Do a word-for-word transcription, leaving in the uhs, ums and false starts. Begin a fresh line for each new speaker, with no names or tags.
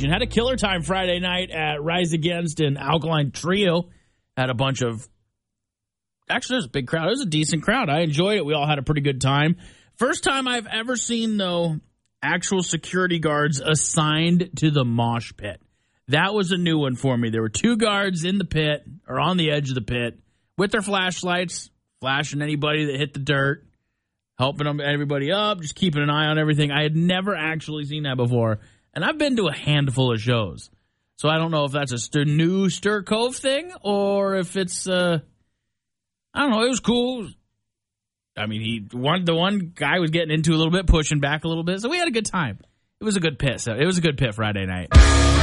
and had a killer time Friday night at Rise Against and Alkaline Trio. Had a bunch of, actually, there's a big crowd. It was a decent crowd. I enjoyed it. We all had a pretty good time. First time I've ever seen, though, actual security guards assigned to the mosh pit. That was a new one for me. There were two guards in the pit, or on the edge of the pit, with their flashlights, flashing anybody that hit the dirt, helping them, everybody up, just keeping an eye on everything. I had never actually seen that before, and I've been to a handful of shows. So I don't know if that's a st- new Stir Cove thing, or if it's, uh, I don't know, it was cool. I mean, he one the one guy was getting into a little bit, pushing back a little bit, so we had a good time. It was a good pit. So it was a good pit Friday night.